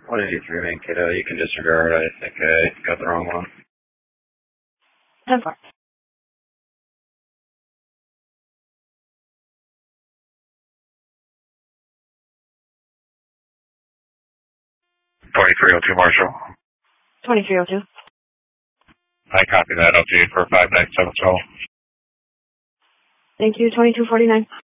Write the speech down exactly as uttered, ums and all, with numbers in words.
one eighty-three Mankato, you can disregard. I think I got the wrong one. ten four. twenty-three oh two, Marshall. twenty-three oh two. I copy that. I'll see you for five nine seven twelve. Thank you, twenty-two forty-nine.